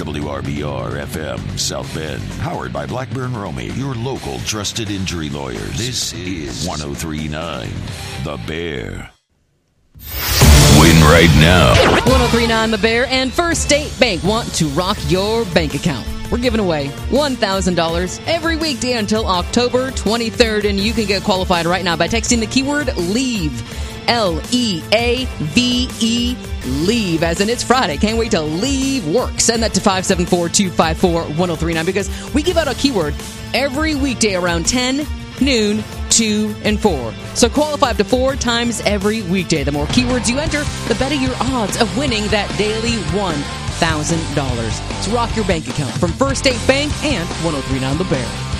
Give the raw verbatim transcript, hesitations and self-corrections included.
W R B R F M South Bend, powered by Blackburn Romey, your local trusted injury lawyers. This is one oh three point nine The Bear. Win right now. one oh three point nine The Bear and First State Bank want to rock your bank account. We're giving away one thousand dollars every weekday until October twenty-third, and you can get qualified right now by texting the keyword LEAVE. L E A V E, leave, as in it's Friday. Can't wait to leave work. Send that to five seven four, two five four, one oh three nine because we give out a keyword every weekday around ten, noon, two, and four. So qualify up to four times every weekday. The more keywords you enter, the better your odds of winning that daily one thousand dollars. So rock your bank account from First State Bank and one oh three point nine The Bear.